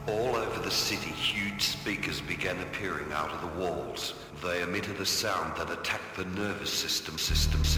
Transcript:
All over the city, huge speakers began appearing out of the walls. They emitted a sound that attacked the nervous system.